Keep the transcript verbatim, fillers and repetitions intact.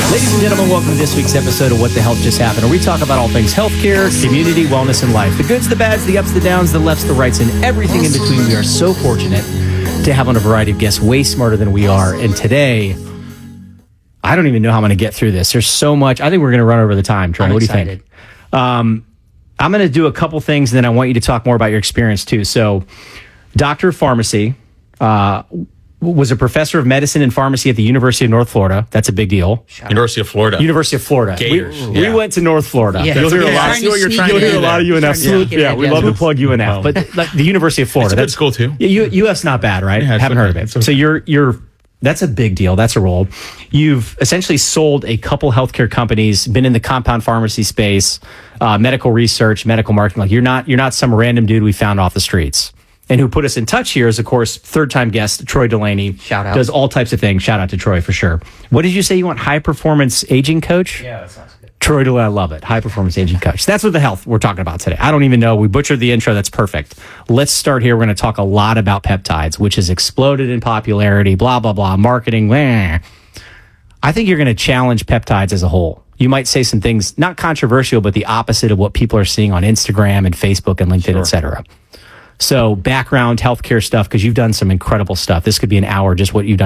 Ladies and gentlemen, welcome to this week's episode of What the Health Just Happened, where we talk about all things healthcare, community, wellness, and life. The goods, the bads, the ups, the downs, the lefts, the rights, and everything in between. We are so fortunate to have on a variety of guests way smarter than we are. And today, I don't even know how I'm going to get through this. There's so much. I think we're going to run over the time, Troy. I'm what excited. do you think? Um, I'm going to do a couple things, and then I want you to talk more about your experience, too. So, Doctor of Pharmacy, uh, was a professor of medicine and pharmacy at the University of North Florida. That's a big deal. University of Florida. University of Florida. Gators. We, Yeah. we went to North Florida. Yeah. You'll hear a Yeah, lot. trying to sneak You'll it hear a in. lot of U N F. Trying to sneak it Yeah, in, we yeah. love to plug U N F, Wow. but like the University of Florida. It's a good that's school, too. Yeah, U, U F's not bad, right? Yeah, it's Haven't okay. heard of it. It's okay. So you're you're that's a big deal. That's a role. You've essentially sold a couple healthcare companies, been in the compound pharmacy space, uh, medical research, medical marketing. Like you're not you're not some random dude we found off the streets. And who put us in touch here is, of course, third-time guest Troy Delaney. Shout out. Does all types of things. Shout out to Troy for sure. What did you say? You want high-performance aging coach? Yeah, that sounds good. Troy Delaney, I love it. High-performance aging coach. That's what the health we're talking about today. I don't even know. We butchered the intro. That's perfect. Let's start here. We're going to talk a lot about peptides, which has exploded in popularity, blah, blah, blah, marketing. Meh. I think you're going to challenge peptides as a whole. You might say some things, not controversial, but the opposite of what people are seeing on Instagram and Facebook and LinkedIn, Sure. et cetera. So background healthcare stuff, because you've done some incredible stuff. This could be an hour, just what you've done